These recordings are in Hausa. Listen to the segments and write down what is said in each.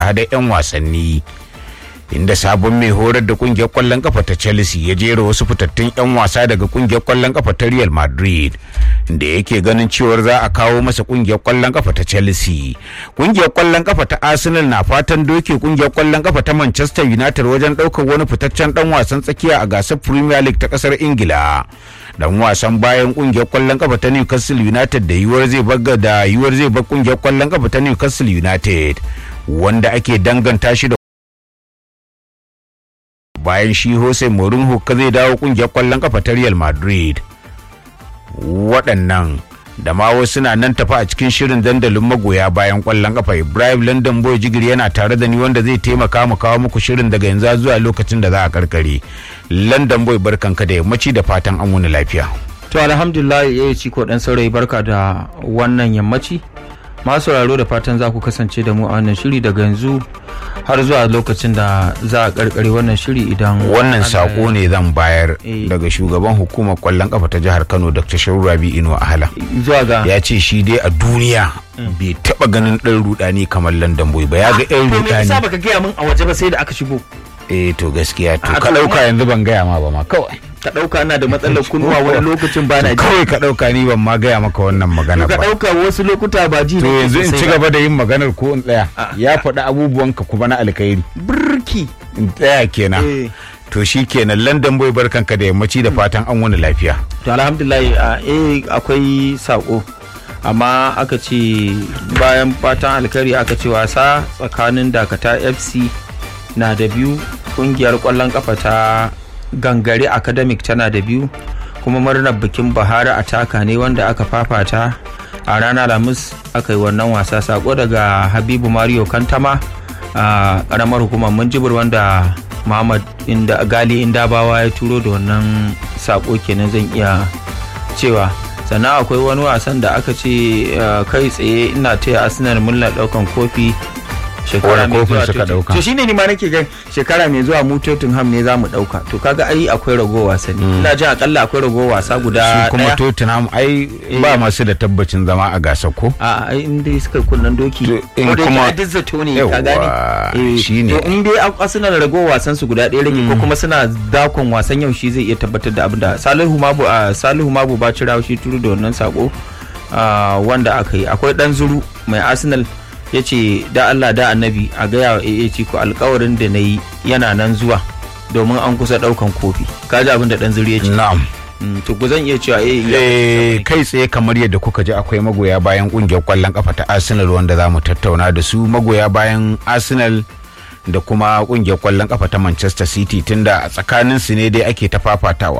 hada-hada 'yan wasanni, inda sabon mai horar da kungiyar kwallon kafa ta Chelsea ya jera wasu fitattun 'yan wasa daga kungiyar kwallon kafa ta Real Madrid da yake ganin cewar za a kawo masa kungiyar kwallon kafa ta Chelsea. Kungiyar kwallon kafa ta Arsenal na fatan doke kungiyar kwallon kafa ta Manchester United wajen daukar wani fitaccen dan wasan tsakiya a gasar Premier League ta kasar Ingila. Dan wasan bayan kungiyar kwallon kafa ta Newcastle United da yiwuwar zai bar kungiyar kwallon kafa ta Newcastle United, wanda ake danganta shi da bayan shi Jose Mourinho zai dawo kungiyar kwallon kafa ta Real Madrid. Waɗannan da ma wasu na nan tafi a cikin shirin dandalin magoya bayan kwallon kafa. Ibrahim London Boy Jigiri yana tare da ni wanda zai taimaka mu kawo muku shirin daga yanzu zuwa lokacin da za a karkare. London Boy, barkanka da yammaci da fatan an wuni lafiya. To alhamdulillah, ci ko dan saurayi, barka da wannan yammaci. Masu sauraro da fatan za ku kasance da mu a wannan shiri daga yanzu har zuwa lokacin da za a karkare wannan shiri. Idan wannan sako ne zan bayar daga shugaban hukumar kwallon kafa ta jihar Kano, Dr. Shehu Rabi Inuwa Ahala, zuwa ga ya ce shi dai a duniya bai taba ganin dan rudani kamar London Boy ba. Ya ga ɗan rudani. Me yasa baka gaya min a waje ba sai da aka shigo? To gaskiya to ka dauka yanzu ban gaya ma ba ma, kawai ka dauka ana da matsalar kunnuwa wani lokacin ba na ji, kawai ka dauka ni ban ma gaya maka wannan magana ba. Ka dauka wasu lokuta ba ji. To yanzu in ci gaba da yin maganar ko in tsaya? Ya faɗi abubuwan ka kuma na alkhairi. Birki in tsaya kenan. To shi kenan. London Boy, barkanka da yammaci da fatan an wani lafiya. To alhamdulillah, akwai sako, amma aka ce bayan fatan alkhairi aka ce wasa tsakanin Dakata FC na da 2, kungiyar kwallon kafa ta Gangare Academic tana da 2, kuma murnar bikin Bahari Ataka ne wanda aka fafata a ranar Alhamis aka yi wannan wasa. Sako daga Habibu Mario Kantama a karamar hukumar Minjibir, wanda Muhammad Gali Indabawa ya turo da wannan sako kenan zan iya cewa. Sannan akwai wani wasan da aka ce kai tsaye ina taya Arsenal murnar daukan kofi shekara mai zuwa. To shine ni ma nake ga shekara mai zuwa mu Tottenham ne zamu dauka. To kaga ai akwai rago wasanni. Ina jin akalla akwai rago wasa guda daya. Kuma Tottenham ai ba masu da tabbacin zama a gasar ko? A ai in dai suka kunnan doki. In kuma dizzato ne ka gane. Shine. To in dai Arsenal rago wasan su guda daya rage ko kuma suna dakon wasan yau, shi zai iya tabbatar da abin da Salihu Mabu Bacirawa shi turu da wannan sako wanda aka yi. Akwai dan zuru mai Arsenal ya ce da Allah da annabi a gaya wa AAC ko alkawarin da na yi yana nan zuwa, domin an kusa daukan kofi. Kaji abin da dan zuri ya ce. Na'am. To ku zan iya cewa kai tsaye kamar yadda kuka ji akwai magoya bayan kungiyar kwallon kafa ta Arsenal wanda za mu tattauna da su. Magoya bayan Arsenal da kuma kungiyar kwallon kafa ta Manchester City, tunda a tsakanin su ne dai ake ta fafatawa.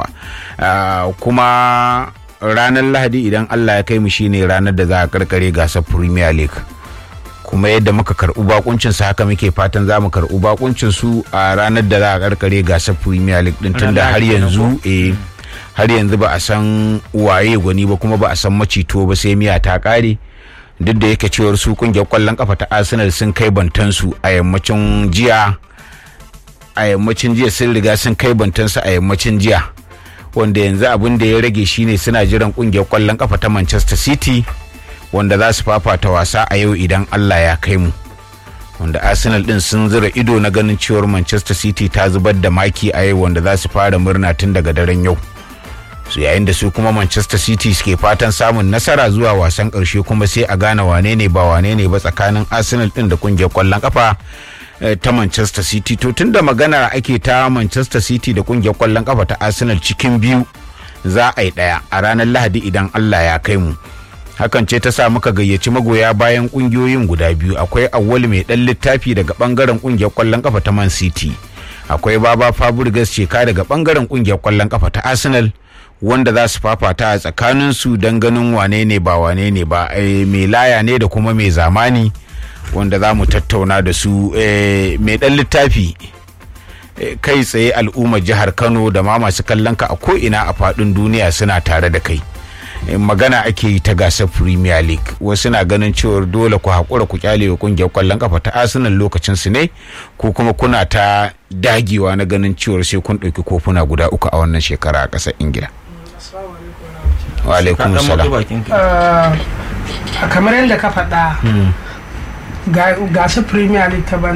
Kuma ranar Lahadi idan Allah ya kai mu shine ranar da za a karkare gasar Premier League. Kuma yadda muka karɓi bakuncin su haka muke fatan za mu karɓi bakuncin su a ranar da za a karkare gasar Premier League din, tunda har yanzu ba a san waye gwani ba, kuma ba a san macito ba sai miya ta kare. Duk da yake cewar su kungiyar kwallon kafa ta Arsenal sun kai bantan su a yammacin jiya sun riga sun kai bantan su a yammacin jiya, wanda yanzu abin da ya rage shine suna jiran kungiyar kwallon kafa ta Manchester City wanda za su fafata wasa a yau idan Allah ya kai mu, wanda Arsenal din sun zura ido na ganin cewar Manchester City ta zubar da maki a yau, wanda za su fara murna tun daga daren yau. Su yayin da su kuma Manchester City suke fatan samun nasara zuwa wasan ƙarshe, kuma sai a gane wane ne ba tsakanin Arsenal din da kungiyar kwallon kafa ta Manchester City. To tunda magana ake ta Manchester City da kungiyar kwallon kafa ta Arsenal, cikin biyu za a yi daya a ranar Lahadi idan Allah ya kai mu. Hakan ce ta sa muka gayyaci magoya bayan kungiyoyin guda biyu. Akwai Awwal mai dan littafi daga bangaren kungiyar kwallon kafa ta Man City, akwai Baba Fabregas Sheka daga bangaren kungiyar kwallon kafa ta Arsenal, wanda za su fafata a tsakanin su don ganin wane ne ba mai laya ne da kuma mai zamani, wanda za mu tattauna da su. Mai dan littafi, kai tsaye al'ummar jihar Kano da ma masu kallon ka a ko ina a faɗin duniya suna tare da kai. Magana ake yi ta gasar Premier League, wasu na ganin cewar dole ku haƙura ku kyale wa kungiyar kwallon kafa ta Arsenal lokacin su ne, ko kuma kuna ta dagewa na ganin cewar sai kun ɗauki kofuna guda 3 a wannan shekara a ƙasar Ingila. Wa alaikum salam. Kamar yadda ka faɗa gasar Premier League ta